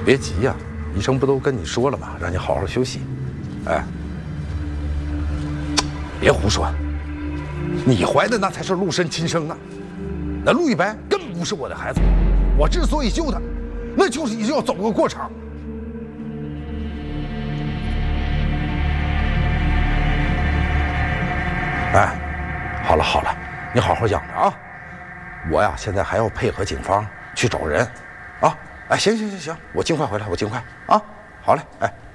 别急呀，医生不都跟你说了吗？让你好好休息。哎，别胡说，你怀的那才是陆深亲生呢。那陆一白根本不是我的孩子，我之所以救他，那就是要走个过场。哎，好了好了，你好好养着啊。我呀，现在还要配合警方去找人，啊，哎，行，我尽快回来，我尽快啊。好嘞，哎。